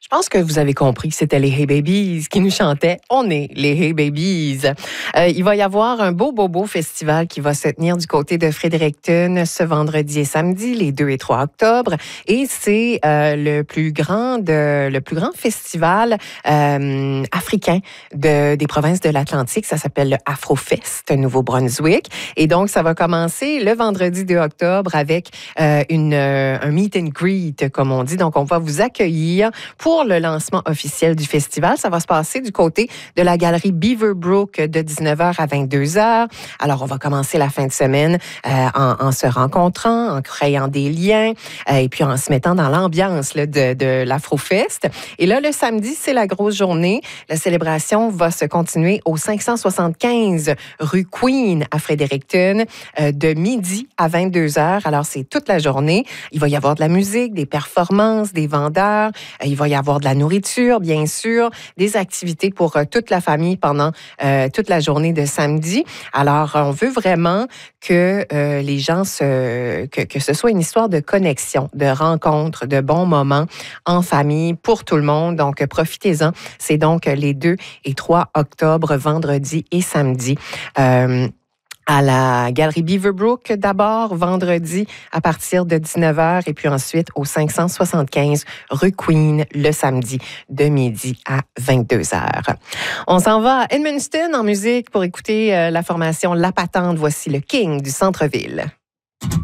Je pense que vous avez compris que c'était les Hey Babies qui nous chantaient. On est les Hey Babies. Il va y avoir un beau festival qui va se tenir du côté de Fredericton ce vendredi et samedi, les 2 et 3 octobre. Et c'est le plus grand festival africain des provinces de l'Atlantique. Ça s'appelle le Afrofest Nouveau-Brunswick. Et donc, ça va commencer le vendredi 2 octobre avec un meet and greet, comme on dit. Donc, on va vous accueillir pour le lancement officiel du festival. Ça va se passer du côté de la galerie Beaverbrook de 19h à 22h. Alors, on va commencer la fin de semaine en se rencontrant, en créant des liens et puis en se mettant dans l'ambiance là, de l'Afrofest. Et là, le samedi, c'est la grosse journée. La célébration va se continuer au 575 rue Queen à Fredericton de midi à 22h. Alors, c'est toute la journée. Il va y avoir de la musique, des performances, des vendeurs. Il va y avoir de la nourriture, bien sûr, des activités pour toute la famille pendant toute la journée de samedi. Alors, on veut vraiment que les gens que ce soit une histoire de connexion, de rencontre, de bons moments en famille pour tout le monde. Donc, profitez-en. C'est donc les 2 et 3 octobre, vendredi et samedi. À la galerie Beaverbrook d'abord, vendredi à partir de 19h et puis ensuite au 575 rue Queen le samedi de midi à 22h. On s'en va à Edmundston en musique pour écouter la formation La Patente. Voici le King du centre-ville.